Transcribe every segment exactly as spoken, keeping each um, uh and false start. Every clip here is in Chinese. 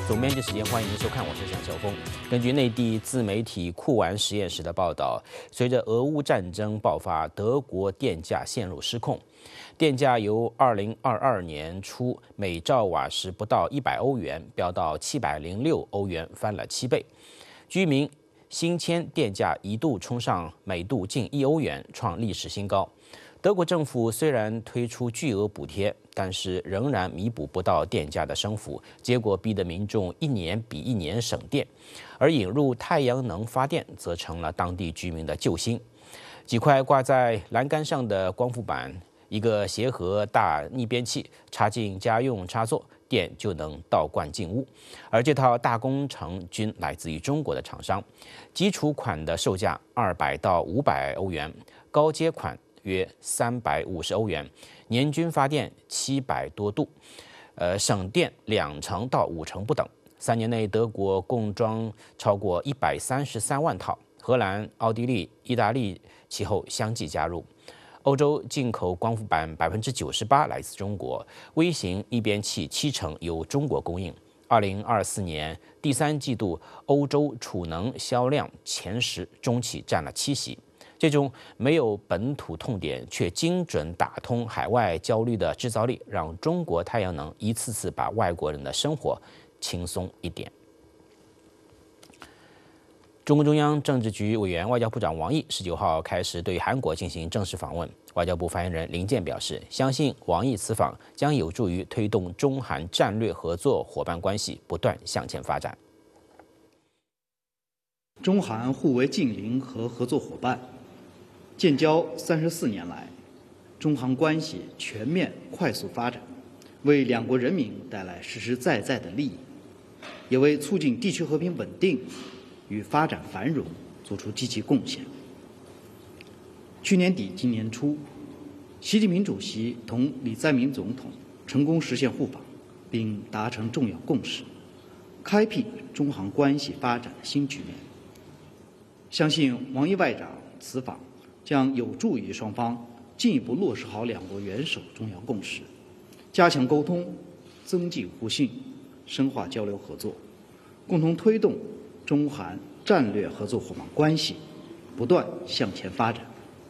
总编辑时间，欢迎您收看，我是沈晓峰。根据内地自媒体酷玩实验室的报道，随着俄乌战争爆发，德国电价陷入失控，电价由二零二二年初每兆瓦时不到一百欧元，飙到七百零六欧元，翻了七倍。居民新签电价一度冲上每度近一欧元，创历史新高。德国政府虽然推出巨额补贴，但是仍然弥补不到电价的升幅，结果逼得民众一年比一年省电，而引入太阳能发电则成了当地居民的救星。几块挂在栏杆上的光伏板，一个鞋盒大逆变器插进家用插座，电就能倒灌进屋。而这套大工程均来自于中国的厂商，基础款的售价二百到五百欧元，高阶款约三百五十欧元，年均发电七百多度，呃，省电两成到五成不等。三年内，德国共装超过一百三十三万套，荷兰、奥地利、意大利其后相继加入。欧洲进口光伏板百分之九十八来自中国，微型逆变器七成由中国供应。二零二四年第三季度，欧洲储能销量前十，中企占了七席。这种没有本土痛点却精准打通海外焦虑的制造力，让中国太阳能一次次把外国人的生活轻松一点。中共中央政治局委员、外交部长王毅十九号开始对韩国进行正式访问。外交部发言人林健表示，相信王毅此访将有助于推动中韩战略合作伙伴关系不断向前发展。 中韩互为近邻和合作伙伴。建交三十四年来，中韩关系全面快速发展，为两国人民带来实实在在的利益，也为促进地区和平稳定与发展繁荣作出积极贡献。去年底今年初，习近平主席同李在明总统成功实现互访，并达成重要共识，开辟中韩关系发展的新局面。相信王毅外长此访将有助于双方进一步落实好两国元首重要共识，加强沟通，增进互信，深化交流合作，共同推动中韩战略合作伙伴关系不断向前发展。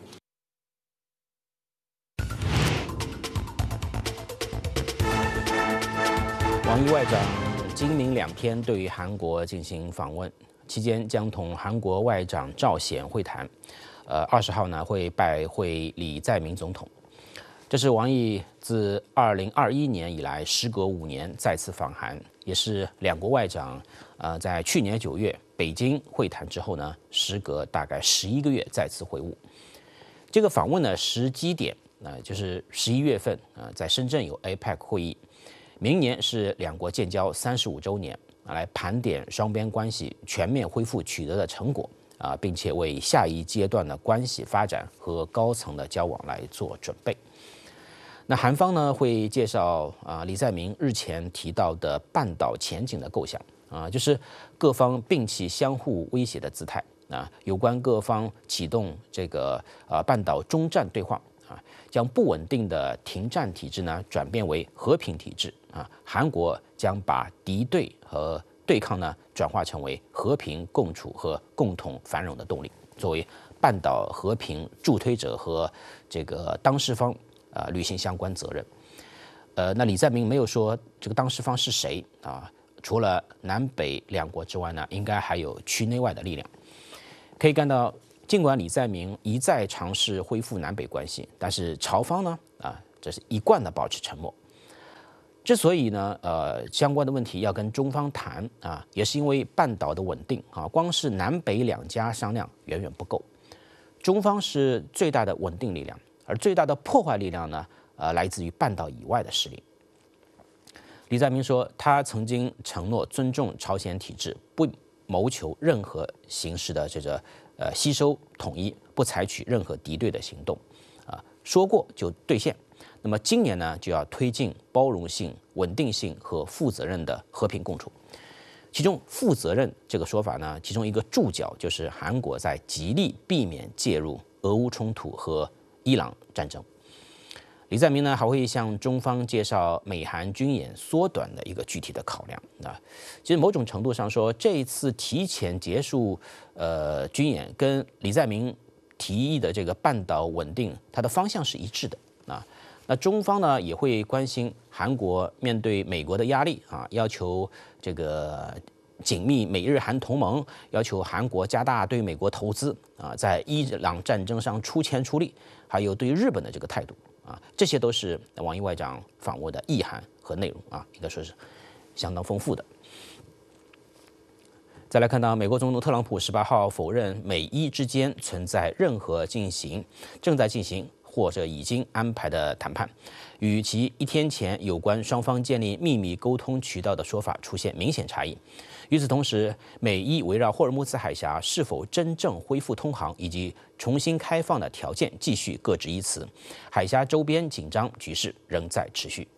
王毅外长今明两天对韩国进行访问，期间将同韩国外长赵显会谈。呃，二十号呢会拜会李在明总统，这是王毅自二零二一年以来时隔五年再次访韩，也是两国外长呃在去年九月北京会谈之后呢，时隔大概十一个月再次会晤。这个访问的时机点呃就是十一月份呃在深圳有 A P E C 会议，明年是两国建交三十五周年，来盘点双边关系全面恢复取得的成果。啊，并且为下一阶段的关系发展和高层的交往来做准备。那韩方呢会介绍啊李在明日前提到的半岛前景的构想啊，就是各方摒弃相互威胁的姿态啊，有关各方启动这个啊半岛中战对话啊，将不稳定的停战体制呢转变为和平体制啊，韩国将把敌对和对抗呢，转化成为和平共处和共同繁荣的动力。作为半岛和平助推者和这个当事方，呃，履行相关责任。呃，那李在明没有说这个当事方是谁啊？除了南北两国之外呢，应该还有区内外的力量。可以看到，尽管李在明一再尝试恢复南北关系，但是朝方呢，啊，这是一贯的保持沉默。之所以呢，呃，相关的问题要跟中方谈啊，也是因为半岛的稳定啊，光是南北两家商量远远不够。中方是最大的稳定力量，而最大的破坏力量呢，呃，来自于半岛以外的势力。李在明说，他曾经承诺尊重朝鲜体制，不谋求任何形式的这个呃吸收统一，不采取任何敌对的行动，啊，说过就兑现。那么今年呢，就要推进包容性、稳定性和负责任的和平共处。其中，负责任这个说法呢，其中一个注脚就是韩国在极力避免介入俄乌冲突和伊朗战争。 李在明呢还会向中方介绍美韩军演缩短的一个具体的考量啊。其实某种程度上说，这一次提前结束呃军演，跟李在明提议的这个半岛稳定，它的方向是一致的啊。那中方呢也会关心韩国面对美国的压力啊，要求这个紧密美日韩同盟，要求韩国加大对美国投资啊，在伊朗战争上出钱出力，还有对日本的这个态度啊，这些都是王毅外长访问的意涵和内容啊，应该说是相当丰富的。再来看到美国总统特朗普十八号否认美伊之间存在任何进行正在进行或者已经安排的谈判，与其一天前有关双方建立秘密沟通渠道的说法出现明显差异。与此同时，美伊围绕霍尔木兹海峡是否真正恢复通航以及重新开放的条件继续各执一词，海峡周边紧张局势仍在持续。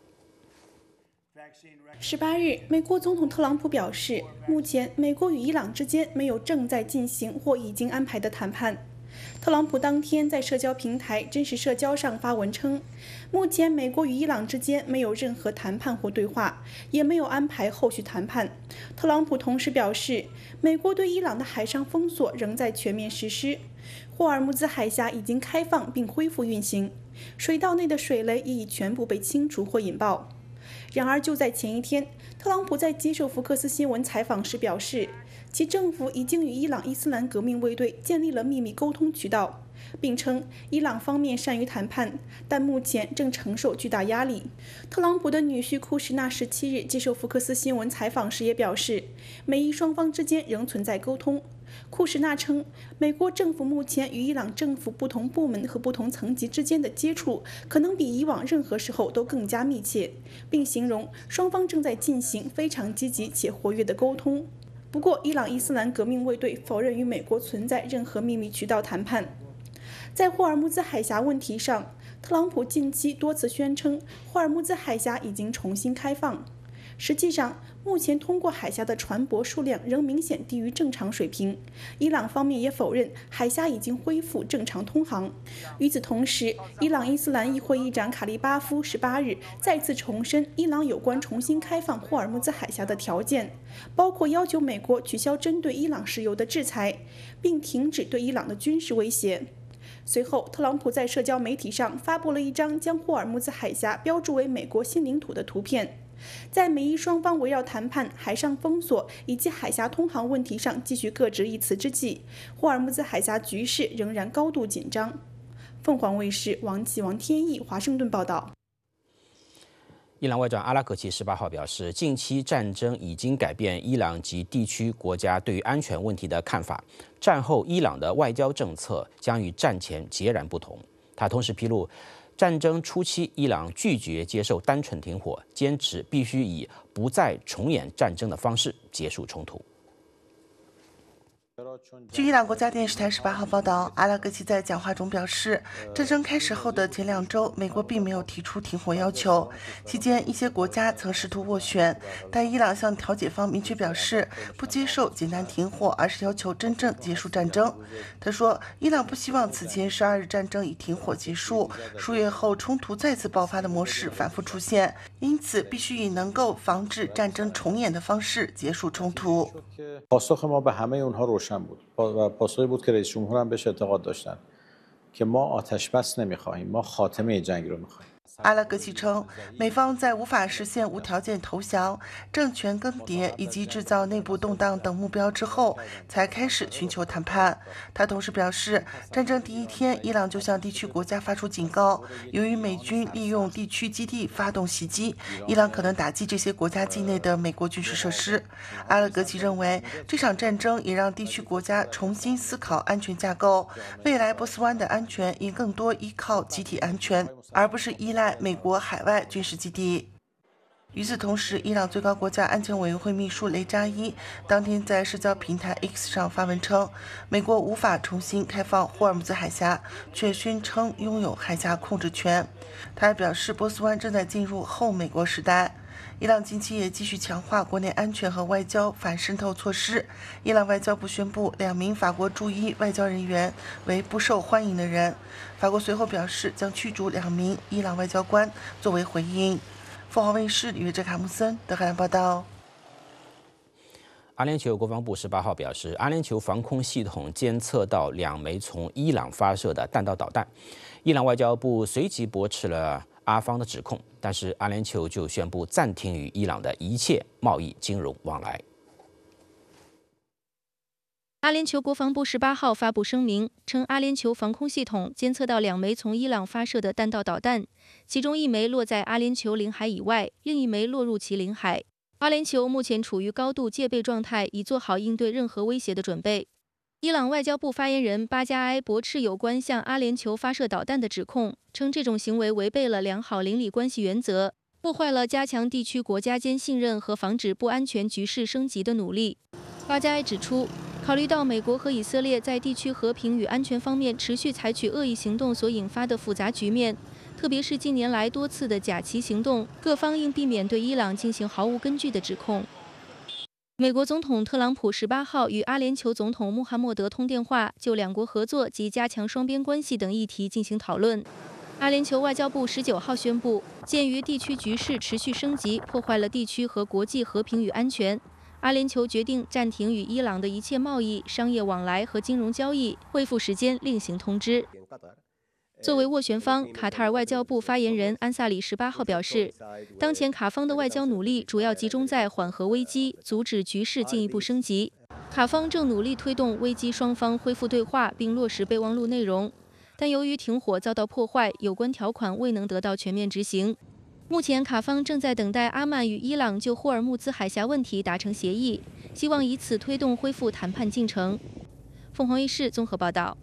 十八日，美国总统特朗普表示，目前美国与伊朗之间没有正在进行或已经安排的谈判。特朗普当天在社交平台真实社交上发文称，目前美国与伊朗之间没有任何谈判或对话，也没有安排后续谈判。特朗普同时表示，美国对伊朗的海上封锁仍在全面实施，霍尔木兹海峡已经开放并恢复运行，水道内的水雷也已全部被清除或引爆。然而，就在前一天，特朗普在接受福克斯新闻采访时表示，其政府已经与伊朗伊斯兰革命卫队建立了秘密沟通渠道，并称伊朗方面善于谈判，但目前正承受巨大压力。特朗普的女婿库什纳十七日接受福克斯新闻采访时也表示，美伊双方之间仍存在沟通。库什纳称，美国政府目前与伊朗政府不同部门和不同层级之间的接触可能比以往任何时候都更加密切，并形容双方正在进行非常积极且活跃的沟通。不过，伊朗伊斯兰革命卫队否认与美国存在任何秘密渠道谈判。在霍尔木兹海峡问题上，特朗普近期多次宣称霍尔木兹海峡已经重新开放。实际上，目前通过海峡的船舶数量仍明显低于正常水平。伊朗方面也否认海峡已经恢复正常通航。与此同时，伊朗伊斯兰议会议长卡利巴夫十八日再次重申伊朗有关重新开放霍尔木兹海峡的条件，包括要求美国取消针对伊朗石油的制裁，并停止对伊朗的军事威胁。随后，特朗普在社交媒体上发布了一张将霍尔木兹海峡标注为美国新领土的图片。在美伊双方围绕谈判、海上封锁以及海峡通航问题上继续各执一词之际，霍尔木兹海峡局势仍然高度紧张。凤凰卫视王启、王天翼华盛顿报道。 伊朗外长阿拉格齐十八号表示，近期战争已经改变伊朗及地区国家对于安全问题的看法。战后伊朗的外交政策将与战前截然不同。他同时披露，战争初期，伊朗拒绝接受单纯停火，坚持必须以不再重演战争的方式结束冲突。 据伊朗国家电视台十八号报道，阿拉格齐在讲话中表示，战争开始后的前两周，美国并没有提出停火要求。期间，一些国家曾试图斡旋，但伊朗向调解方明确表示，不接受简单停火，而是要求真正结束战争。他说，伊朗不希望此前十二日战争以停火结束，数月后冲突再次爆发的模式反复出现，因此必须以能够防止战争重演的方式结束冲突。 روشن بود و پاسخی بود که رئیس جمهور هم بهش اعتقاد داشتن که ما آتش بس نمیخواهیم ما خاتمه جنگ رو میخواهیم。 阿拉格齐称，美方在无法实现无条件投降、政权更迭以及制造内部动荡等目标之后，才开始寻求谈判。他同时表示，战争第一天，伊朗就向地区国家发出警告，由于美军利用地区基地发动袭击，伊朗可能打击这些国家境内的美国军事设施。阿拉格齐认为，这场战争也让地区国家重新思考安全架构，未来波斯湾的安全应更多依靠集体安全，而不是依赖美国海外军事基地。与此同时，伊朗最高国家安全委员会秘书雷扎伊当天在社交平台 X 上发文称，美国无法重新开放霍尔木兹海峡，却宣称拥有海峡控制权。他还表示，波斯湾正在进入后美国时代。 伊朗近期也继续强化国内安全和外交反渗透措施。伊朗外交部宣布，两名法国驻伊外交人员为不受欢迎的人。法国随后表示将驱逐两名伊朗外交官作为回应。凤凰卫视李约哲卡穆森德黑兰报道。 阿联酋国防部十八号表示，阿联酋防空系统监测到两枚从伊朗发射的弹道导弹。伊朗外交部随即驳斥了阿方的指控，但是阿联酋就宣布暂停与伊朗的一切贸易、金融往来。 阿联酋国防部十八号发布声明，称阿联酋防空系统监测到两枚从伊朗发射的弹道导弹，其中一枚落在阿联酋领海以外，另一枚落入其领海。阿联酋目前处于高度戒备状态，以做好应对任何威胁的准备。伊朗外交部发言人巴加埃驳斥有关向阿联酋发射导弹的指控，称这种行为违背了良好邻里关系原则，破坏了加强地区国家间信任和防止不安全局势升级的努力。巴加埃指出，考虑到美国和以色列在地区和平与安全方面持续采取恶意行动所引发的复杂局面，特别是近年来多次的假旗行动，各方应避免对伊朗进行毫无根据的指控。美国总统特朗普十八号与阿联酋总统穆罕默德通电话，就两国合作及加强双边关系等议题进行讨论。阿联酋外交部十九号宣布，鉴于地区局势持续升级，破坏了地区和国际和平与安全，阿联酋决定暂停与伊朗的一切贸易、商业往来和金融交易，恢复时间另行通知。作为斡旋方，卡塔尔外交部发言人安萨里十八号表示，当前卡方的外交努力主要集中在缓和危机，阻止局势进一步升级。卡方正努力推动危机双方恢复对话，并落实备忘录内容，但由于停火遭到破坏，有关条款未能得到全面执行。目前，卡方正在等待阿曼与伊朗就霍尔木兹海峡问题达成协议，希望以此推动恢复谈判进程。凤凰卫视综合报道。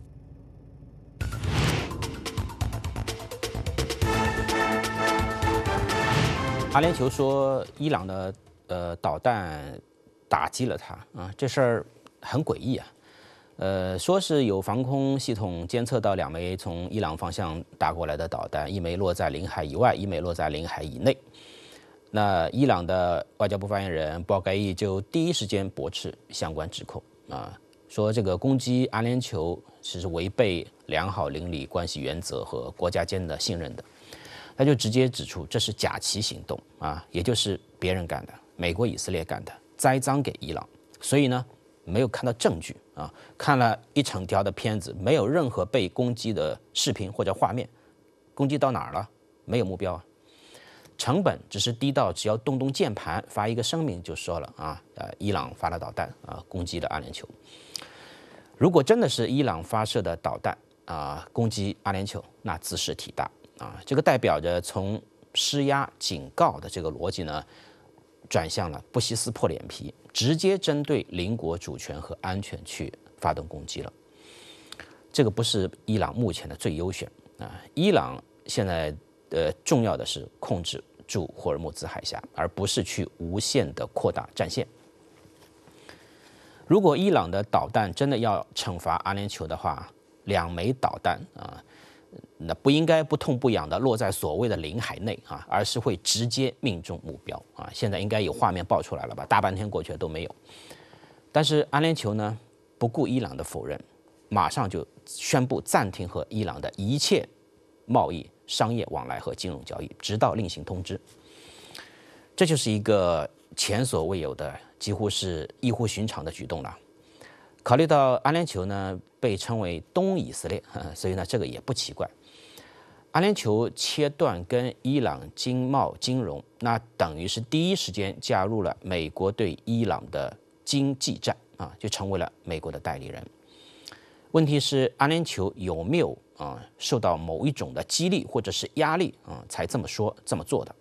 阿联酋说，伊朗的呃导弹打击了它啊，这事儿很诡异啊。呃，说是有防空系统监测到两枚从伊朗方向打过来的导弹，一枚落在领海以外，一枚落在领海以内。那伊朗的外交部发言人鲍盖伊就第一时间驳斥相关指控啊，说这个攻击阿联酋是违背良好邻里关系原则和国家间的信任的。他就直接指出这是假旗行动啊，也就是别人干的，美国、以色列干的，栽赃给伊朗。所以呢，没有看到证据啊，看了一整条的片子，没有任何被攻击的视频或者画面，攻击到哪儿了？没有目标啊。成本只是低到只要动动键盘发一个声明就说了啊，呃，伊朗发了导弹啊，攻击了阿联酋。如果真的是伊朗发射的导弹啊，攻击阿联酋，那兹事体大。啊，这个代表着从施压警告的这个逻辑呢，转向了不惜撕破脸皮，直接针对邻国主权和安全去发动攻击了。这个不是伊朗目前的最优选啊！伊朗现在呃重要的是控制住霍尔木兹海峡，而不是去无限的扩大战线。如果伊朗的导弹真的要惩罚阿联酋的话，两枚导弹啊。那不应该不痛不痒的落在所谓的领海内啊，而是会直接命中目标啊！现在应该有画面爆出来了吧？大半天过去了都没有。但是阿联酋呢，不顾伊朗的否认，马上就宣布暂停和伊朗的一切贸易、商业往来和金融交易，直到另行通知。这就是一个前所未有的、几乎是异乎寻常的举动了。考虑到阿联酋呢被称为东以色列，所以呢这个也不奇怪。阿联酋切断跟伊朗经贸金融，那等于是第一时间加入了美国对伊朗的经济战啊，就成为了美国的代理人。问题是阿联酋有没有啊受到某一种的激励或者是压力啊才这么说这么做的？